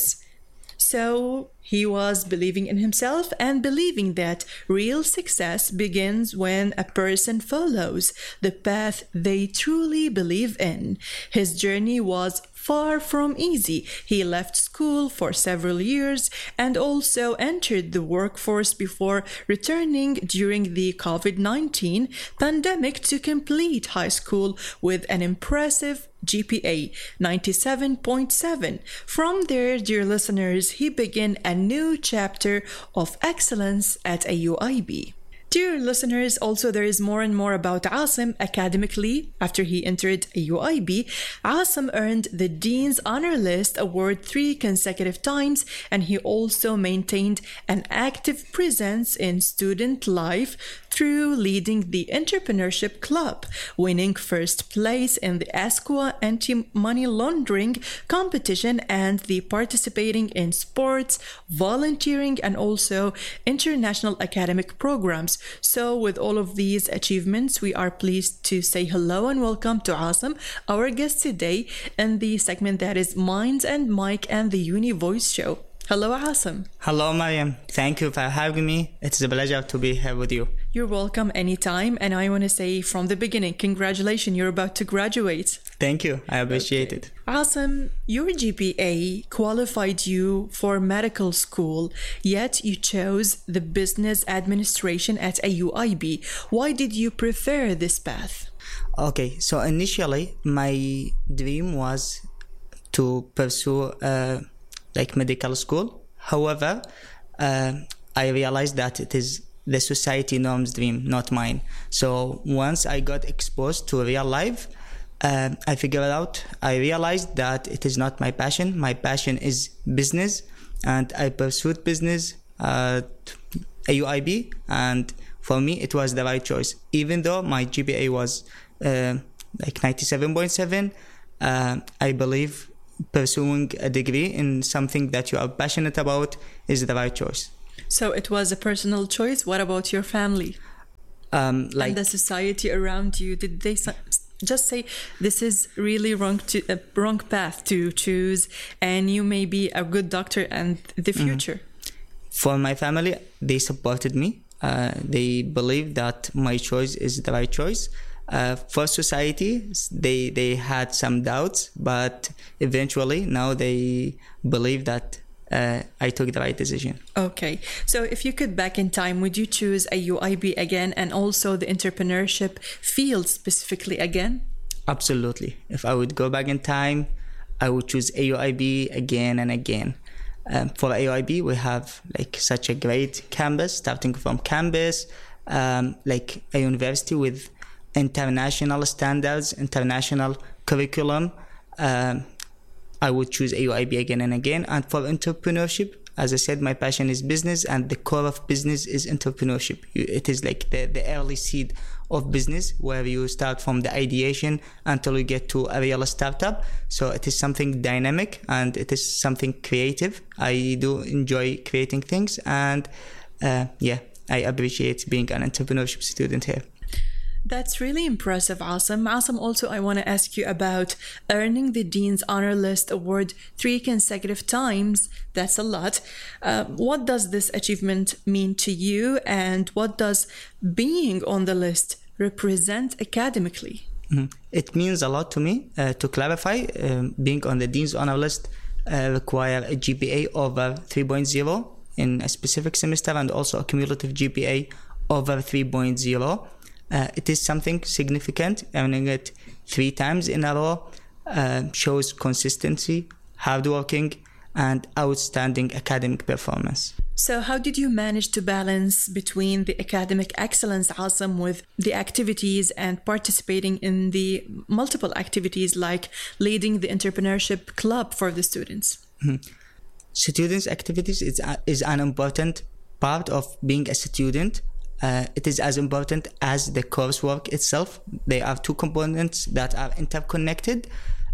So he was believing in himself and believing that real success begins when a person follows the path they truly believe in. His journey was far from easy. He left school for several years and also entered the workforce before returning during the covid nineteen pandemic to complete high school with an impressive G P A ninety-seven point seven. From there, dear listeners, he began a new chapter of excellence at A U I B. Dear listeners, also there is more and more about Asim academically. After he entered A U I B, Asim earned the Dean's Honor List Award three consecutive times, and he also maintained an active presence in student life through leading the Entrepreneurship Club, winning first place in the ASCWA anti-money laundering competition, and the participating in sports, volunteering, and also international academic programs. So with all of these achievements, we are pleased to say hello and welcome to Asim, our guest today in the segment that is Minds and Mike and the Uni Voice Show. Hello, Asim. Hello, Mariam. Thank you for having me. It's a pleasure to be here with you. You're welcome anytime. And I want to say from the beginning, congratulations, you're about to graduate. Thank you. I appreciate okay. it. Asim, your G P A qualified you for medical school, yet you chose the business administration at A U I B. Why did you prefer this path? Okay, so initially my dream was to pursue uh, like medical school. However, uh, I realized that it is the society norms dream, not mine. So once I got exposed to real life, uh, I figured out, I realized that it is not my passion. My passion is business, and I pursued business at A U I B, and for me it was the right choice. Even though my G P A was uh, like ninety-seven point seven, uh, I believe pursuing a degree in something that you are passionate about is the right choice. So it was a personal choice. What about your family? Um, like and the society around you? Did they just say this is really wrong to a uh, wrong path to choose, and you may be a good doctor and the future? Mm-hmm. For my family, they supported me. Uh, they believe that my choice is the right choice. Uh, for society, they they had some doubts, but eventually now they believe that uh, I took the right decision. Okay, so if you could back in time, would you choose A U I B again, and also the entrepreneurship field specifically again? Absolutely. If I would go back in time, I would choose A U I B again and again. Um, for A U I B, we have like such a great campus, starting from campus, um, like a university with international standards, international curriculum. Um, I would choose A U I B again and again. And for entrepreneurship, as I said, my passion is business, and the core of business is entrepreneurship. It is like the, the early seed of business, where you start from the ideation until you get to a real startup. So it is something dynamic, and it is something creative. I do enjoy creating things, and uh, yeah, I appreciate being an entrepreneurship student here. That's really impressive, Asim. Asim, also I want to ask you about earning the Dean's Honor List Award three consecutive times. That's a lot. Uh, what does this achievement mean to you, and what does being on the list represent academically? Mm-hmm. It means a lot to me. Uh, to clarify, um, being on the Dean's Honor List uh, requires a G P A over three point oh in a specific semester, and also a cumulative G P A over three point oh. Uh, it is something significant. Earning it three times in a row uh, shows consistency, hardworking, and outstanding academic performance. So how did you manage to balance between the academic excellence, Asim, with the activities and participating in the multiple activities like leading the entrepreneurship club for the students? Mm-hmm. Students' activities is, uh, is an important part of being a student. Uh, it is as important as the coursework itself. They are two components that are interconnected.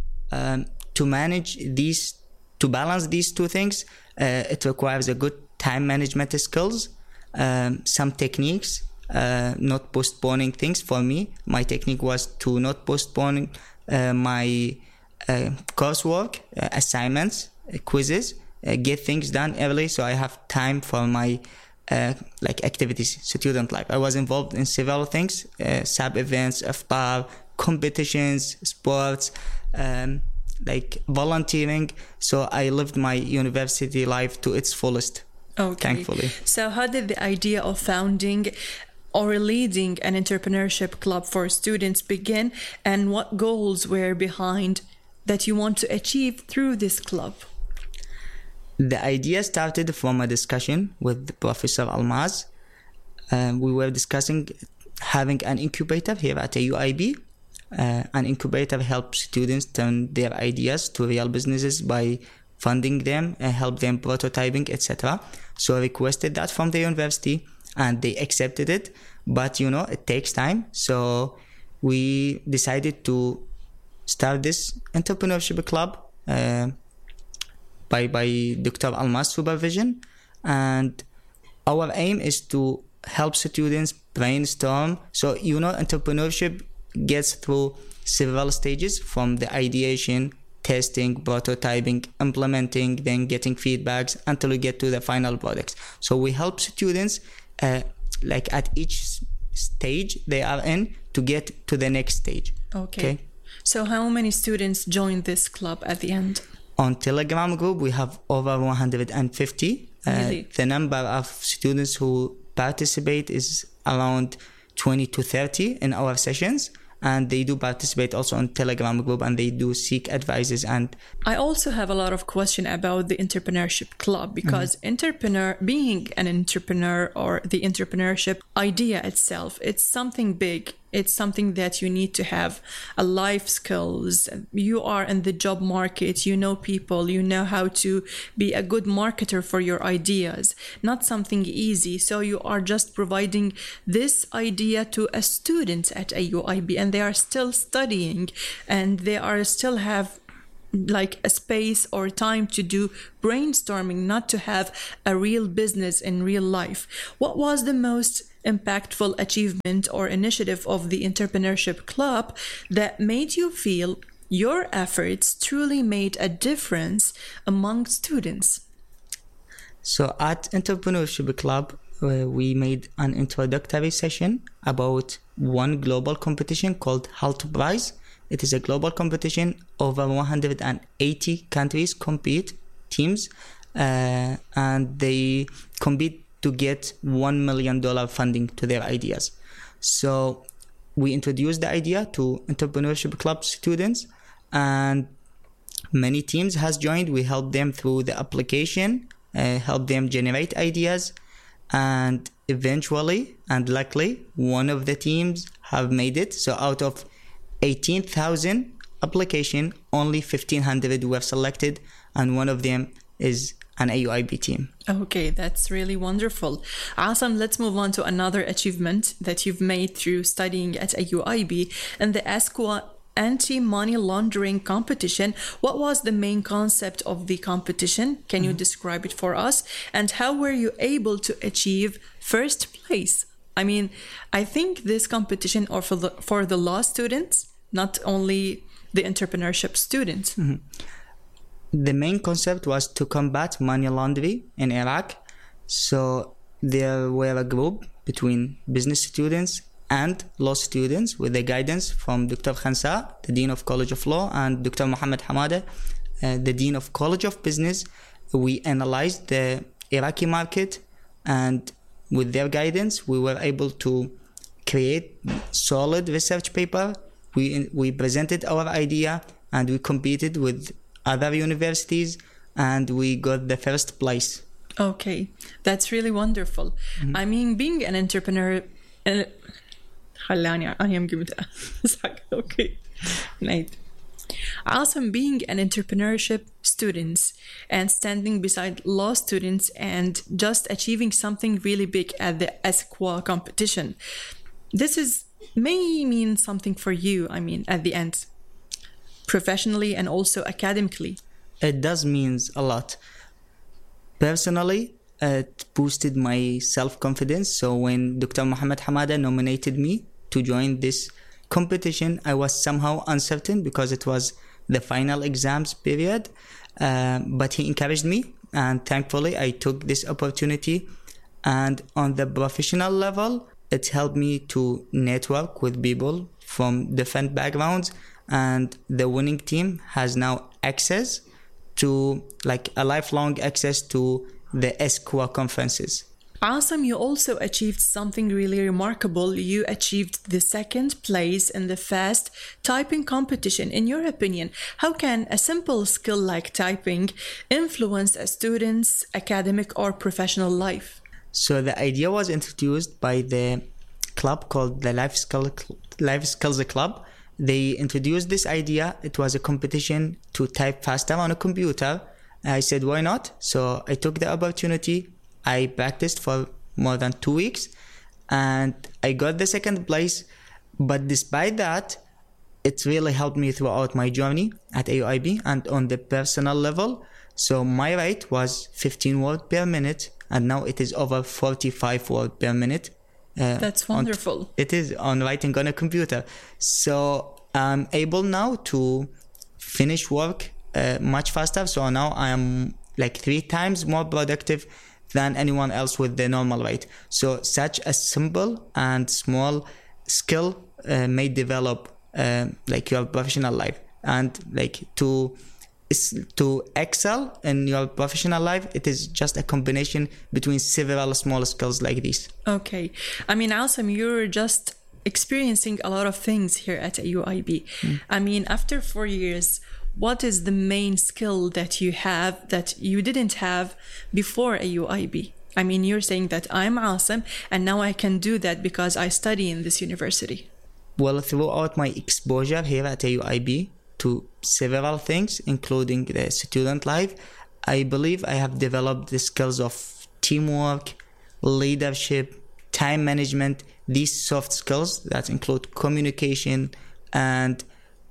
Um, to manage these, to balance these two things, uh, it requires a good time management skills, um, some techniques, uh, not postponing things. For me, my technique was to not postpone uh, my uh, coursework, uh, assignments, uh, quizzes, uh, get things done early so I have time for my Uh, like activities, student life. I was involved in several things, uh, sub events, iftar, competitions, sports, um, like volunteering. So I lived my university life to its fullest, okay. Thankfully. So how did the idea of founding or leading an entrepreneurship club for students begin, and what goals were behind that you want to achieve through this club? The idea started from a discussion with Professor Almaz. Um, we were discussing having an incubator here at A U I B. Uh, an incubator helps students turn their ideas to real businesses by funding them and help them prototyping, et cetera. So I requested that from the university, and they accepted it. But you know, it takes time. So we decided to start this entrepreneurship club. Uh, By, by Doctor Almaz supervision, and our aim is to help students brainstorm. So you know, entrepreneurship gets through several stages, from the ideation, testing, prototyping, implementing, then getting feedbacks until we get to the final products. So we help students uh, like at each stage they are in to get to the next stage. Okay. Okay? So how many students joined this club at the end? On Telegram group, we have over one hundred fifty. Really? Uh, the number of students who participate is around twenty to thirty in our sessions. and they do participate also on Telegram group, and they do seek advices. And I also have a lot of question about the entrepreneurship club, because mm-hmm. entrepreneur being an entrepreneur or the entrepreneurship idea itself, it's something big. It's something that you need to have a life skills. You are in the job market, you know people, you know how to be a good marketer for your ideas. Not something easy. So you are just providing this idea to a student at A U I B, and they are still studying, and they are still have like a space or time to do brainstorming, not to have a real business in real life. What was the most impactful achievement or initiative of the entrepreneurship club that made you feel your efforts truly made a difference among students? So at entrepreneurship club, uh, we made an introductory session about one global competition called Halt Prize. It is a global competition. Over one hundred eighty countries compete, teams, uh, and they compete to get one million dollars funding to their ideas. So we introduced the idea to entrepreneurship club students, and many teams has joined. We helped them through the application, uh, helped them generate ideas, and eventually, and luckily, one of the teams have made it. So out of eighteen thousand application, only fifteen hundred were selected, and one of them is an A U I B team. Okay, that's really wonderful. Awesome. Let's move on to another achievement that you've made through studying at A U I B and the ASCWA anti-money laundering competition. What was the main concept of the competition? Can mm-hmm. you describe it for us? And how were you able to achieve first place? I mean, I think this competition or for the, for the law students, not only the entrepreneurship students. Mm-hmm. The main concept was to combat money laundering in Iraq. So there were a group between business students and law students with the guidance from Doctor Khansa, the Dean of College of Law, and Doctor Mohammed Hamada, uh, the Dean of College of Business. We analyzed the Iraqi market, and with their guidance, we were able to create solid research paper. We, we presented our idea, and we competed with other universities, and we got the first place. Okay, that's really wonderful. Mm-hmm. I mean, being an entrepreneur, uh, I am okay. Right. Awesome, being an entrepreneurship students and standing beside law students and just achieving something really big at the ASCWA competition. This is may mean something for you, I mean, at the end, professionally and also academically. It does means a lot. Personally, it boosted my self-confidence. So when Doctor Mohammed Hamada nominated me to join this competition, I was somehow uncertain because it was the final exams period. Uh, but he encouraged me, and thankfully I took this opportunity. And on the professional level, it helped me to network with people from different backgrounds, and the winning team has now access to like a lifelong access to the ASCWA conferences. Awesome. You also achieved something really remarkable. You achieved the second place in the fast typing competition. In your opinion, how can a simple skill like typing influence a student's academic or professional life? So the idea was introduced by the club called the Life Skills Life Skills Club. They introduced this idea. It was a competition to type faster on a computer. I said, why not? So I took the opportunity. I practiced for more than two weeks and I got the second place. But despite that, it really helped me throughout my journey at A U I B and on the personal level. So my rate was fifteen words per minute, and now it is over forty-five words per minute. Uh, That's wonderful. On, it is on writing on a computer. So I'm able now to finish work uh, much faster. So now I am like three times more productive than anyone else with the normal rate. So such a simple and small skill uh, may develop uh, like your professional life, and like to to excel in your professional life, it is just a combination between several small skills like this. Okay. I mean, Alsam, you're just experiencing a lot of things here at A U I B. Mm. I mean, after four years, what is the main skill that you have that you didn't have before A U I B? I mean, you're saying that I'm Asim and now I can do that because I study in this university. Well, throughout my exposure here at A U I B to several things, including the student life, I believe I have developed the skills of teamwork, leadership, time management, these soft skills that include communication and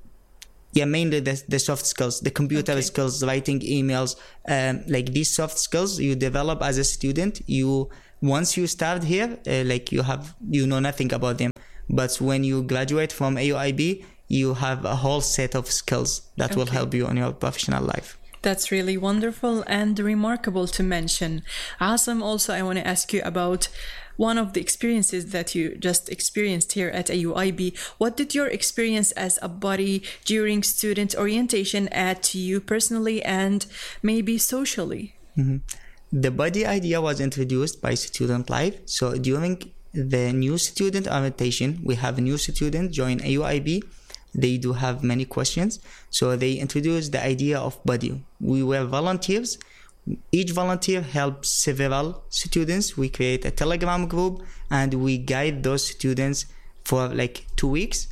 yeah, mainly the, the soft skills, the computer okay. skills, writing emails, um, like these soft skills you develop as a student. You once you start here, uh, like you have you know nothing about them, but when you graduate from A U I B, you have a whole set of skills that okay. will help you in your professional life. That's really wonderful and remarkable to mention. Asim, also I want to ask you about one of the experiences that you just experienced here at A U I B. What did your experience as a buddy during student orientation add to you personally and maybe socially? Mm-hmm. The buddy idea was introduced by Student Life. So during the new student orientation, we have a new student join A U I B. They do have many questions. So they introduced the idea of buddy. We were volunteers. Each volunteer helps several students. We create a Telegram group and we guide those students for like two weeks.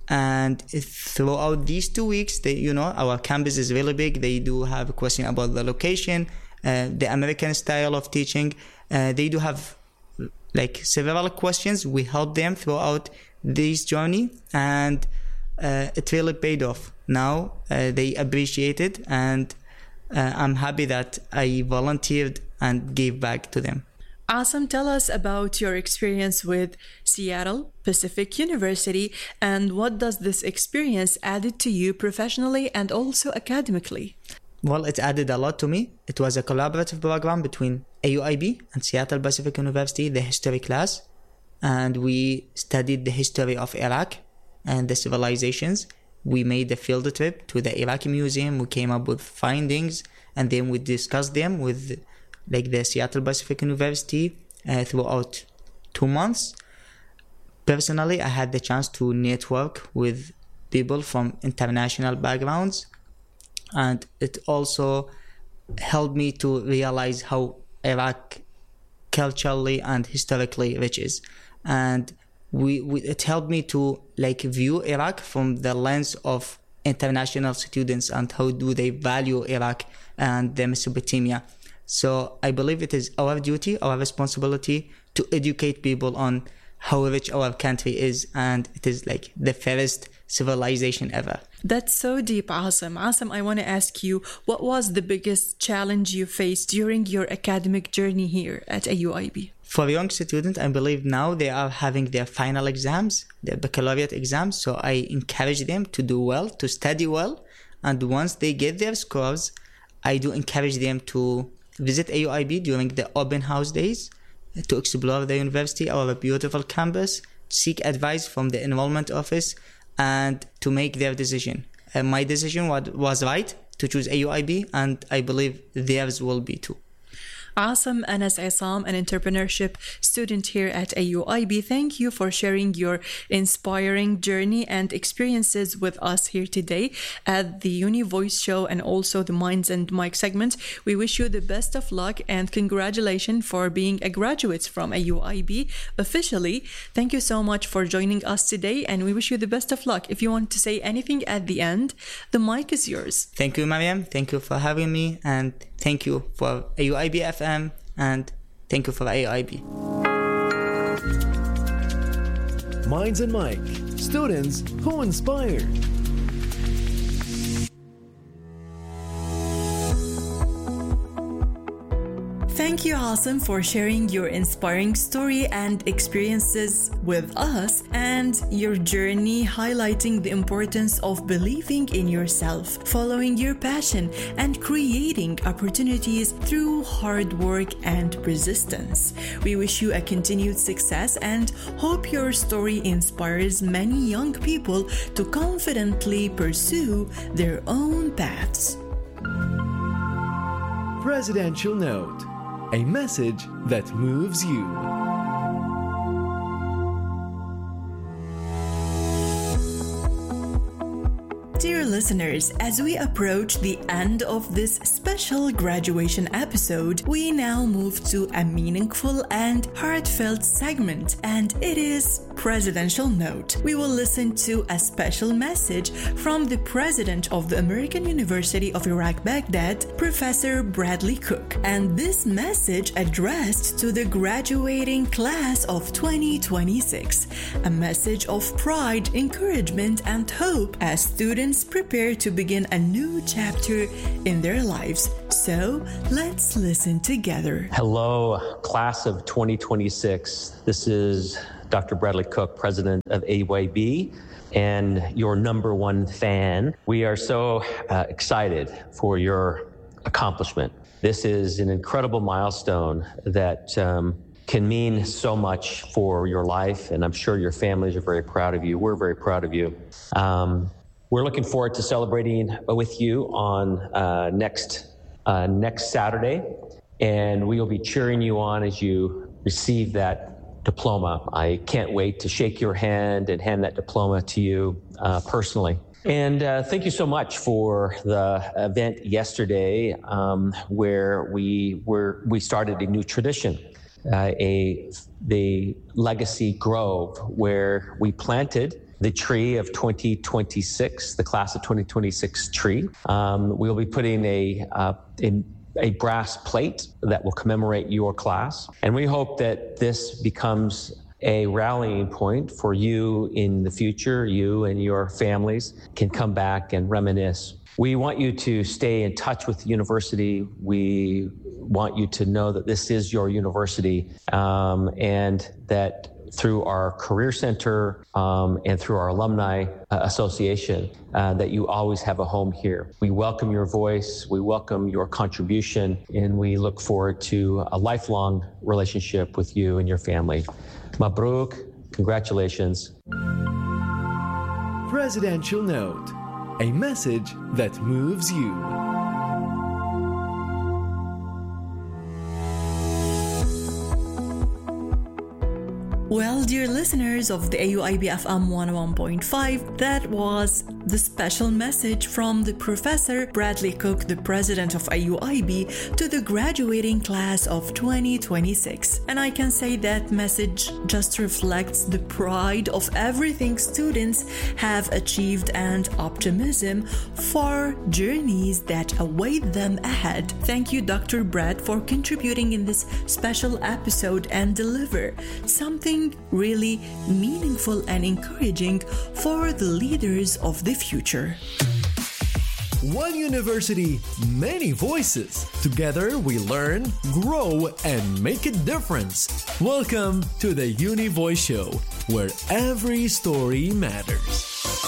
And throughout these two weeks, they, you know, our campus is really big. They do have a question about the location, uh, the American style of teaching. Uh, they do have like several questions. We help them throughout this journey, and uh, it really paid off. Now uh, they appreciate it, and Uh, I'm happy that I volunteered and gave back to them. Asim, tell us about your experience with Seattle Pacific University and what does this experience added to you professionally and also academically? Well, it added a lot to me. It was a collaborative program between A U I B and Seattle Pacific University, the history class. And we studied the history of Iraq and the civilizations. We made a field trip to the Iraqi Museum. We came up with findings, and then we discussed them with like the Seattle Pacific University uh, throughout two months. Personally, I had the chance to network with people from international backgrounds, and it also helped me to realize how Iraq culturally and historically rich is. And We, we it helped me to like view Iraq from the lens of international students and how do they value Iraq and the Mesopotamia. So I believe it is our duty, our responsibility to educate people on how rich our country is, and it is like the fairest civilization ever. That's so deep, Asim. Asim, I want to ask you, what was the biggest challenge you faced during your academic journey here at A U I B? For young students, I believe now they are having their final exams, their baccalaureate exams. So I encourage them to do well, to study well. And once they get their scores, I do encourage them to visit A U I B during the open house days, to explore the university, our beautiful campus, seek advice from the enrollment office, and to make their decision. Uh, my decision was, was right to choose A U I B, and I believe theirs will be too. Asim Anas Isam, an entrepreneurship student here at A U I B, thank you for sharing your inspiring journey and experiences with us here today at the Uni Voice Show and also the Minds and Mike segment. We wish you the best of luck and congratulations for being a graduate from A U I B officially. Thank you so much for joining us today, and we wish you the best of luck. If you want to say anything at the end, the mic is yours. Thank you, Mariam. Thank you for having me, and thank you for A U I B F M, and thank you for A U I B. Minds and Mike, students who inspire. Thank you, Asim, for sharing your inspiring story and experiences with us and your journey highlighting the importance of believing in yourself, following your passion, and creating opportunities through hard work and persistence. We wish you a continued success and hope your story inspires many young people to confidently pursue their own paths. Presidential Note, a message that moves you. listeners, as we approach the end of this special graduation episode, we now move to a meaningful and heartfelt segment, and it is Presidential Note. We will listen to a special message from the President of the American University of Iraq, Baghdad, Professor Bradley Cook, and this message addressed to the graduating class of twenty twenty-six, a message of pride, encouragement, and hope as students prepare to begin a new chapter in their lives. So let's listen together. Hello, class of twenty twenty-six. This is Doctor Bradley Cook, president of A U I B, and your number one fan. We are so uh, excited for your accomplishment. This is an incredible milestone that um, can mean so much for your life, and I'm sure your families are very proud of you. We're very proud of you. Um, we're looking forward to celebrating with you on uh, next uh, next Saturday, and we will be cheering you on as you receive that diploma. I can't wait to shake your hand and hand that diploma to you uh, personally. And uh, thank you so much for the event yesterday, um, where we were we started a new tradition, uh, a the Legacy Grove, where we planted the tree of twenty twenty-six, the class of twenty twenty-six tree. Um, we'll be putting a uh, in. a brass plate that will commemorate your class. And we hope that this becomes a rallying point for you in the future. You and your families can come back and reminisce. We want you to stay in touch with the university. We want you to know that this is your university, um, and that through our Career Center um, and through our Alumni uh, Association, uh, that you always have a home here. We welcome your voice, we welcome your contribution, and we look forward to a lifelong relationship with you and your family. Mabruk, congratulations. Presidential Note, a message that moves you. Well, dear listeners of the A U I B F M one oh one point five, that was the special message from the Professor Bradley Cook, the President of A U I B, to the graduating class of twenty twenty-six. And I can say that message just reflects the pride of everything students have achieved and optimism for journeys that await them ahead. Thank you, Doctor Brad, for contributing in this special episode and deliver something really meaningful and encouraging for the leaders of the future. One university, many voices. Together we learn, grow, and make a difference. Welcome to the Uni Voice Show, where every story matters.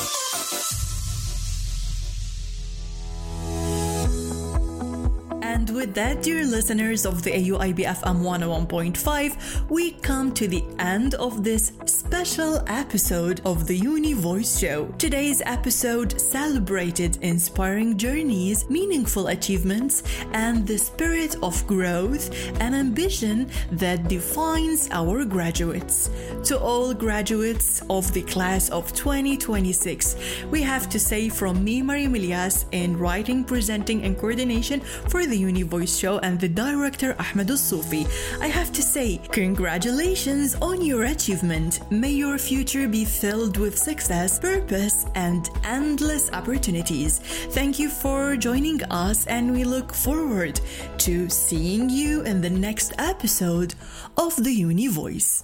And with that, dear listeners of the A U I B F M one oh one point five, we come to the end of this special episode of the Uni Voice Show. Today's episode celebrated inspiring journeys, meaningful achievements, and the spirit of growth and ambition that defines our graduates. To all graduates of the class of twenty twenty-six, we have to say from me, Mariam Ilyas, in writing, presenting, and coordination for the Uni Voice Show, and the director Ahmed Al-Soufi, I have to say congratulations on your achievement. May your future be filled with success, purpose, and endless opportunities. Thank you for joining us, and we look forward to seeing you in the next episode of the Uni Voice.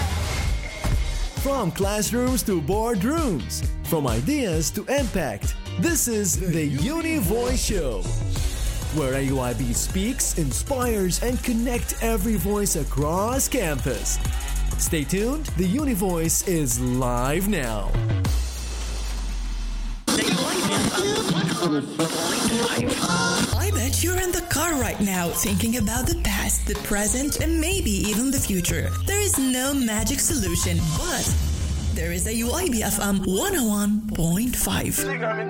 From classrooms to boardrooms, from ideas to impact, this is the Uni Voice Show, where A U I B speaks, inspires, and connects every voice across campus. Stay tuned, the Uni Voice is live now. I bet you're in the car right now thinking about the past, the present, and maybe even the future. There is no magic solution, but there is A U I B F M one oh one point five.